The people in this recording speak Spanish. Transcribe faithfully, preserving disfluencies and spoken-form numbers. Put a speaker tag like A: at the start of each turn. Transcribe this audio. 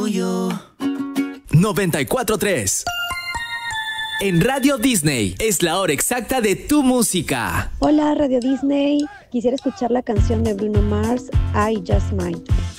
A: yo. noventa y cuatro punto tres. En Radio Disney es la hora exacta de tu música.
B: Hola Radio Disney, quisiera escuchar la canción de Bruno Mars, I Just Might.